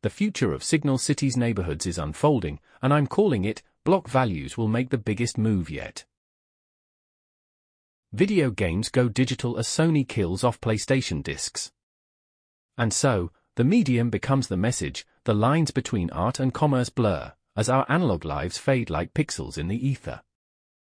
the future of Signal City's neighborhoods is unfolding, and I'm calling it, block values will make the biggest move yet. Video games go digital as Sony kills off PlayStation discs. And so, the medium becomes the message, the lines between art and commerce blur, as our analog lives fade like pixels in the ether.